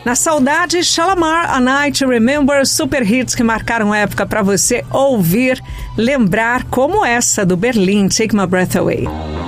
Na saudade, Shalamar, A Night to Remember, super hits que marcaram época para você ouvir, lembrar, como essa do Berlim, Take My Breath Away.